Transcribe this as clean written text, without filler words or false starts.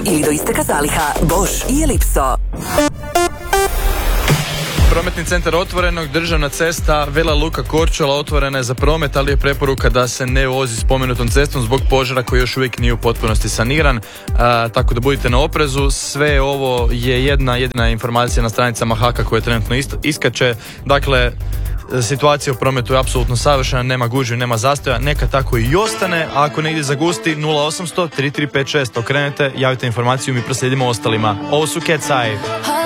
ili do isteka zaliha Bosch i Ellipso. Prometni centar Otvorenog, državna cesta Vela Luka Korčula otvorena je za promet, ali je preporuka da se ne vozi spomenutom cestom zbog požara koji još uvijek nije u potpunosti saniran, tako da budite na oprezu. Sve ovo je jedna informacija na stranicama HAK-a koja trenutno iskače. Dakle, situacija u prometu je apsolutno savršena, nema gužvi, nema zastoja, neka tako i ostane, a ako negdje zagusti 0800 3356 okrenete, javite informaciju, mi proslijedimo ostalima. Ovo su Cat's Eye.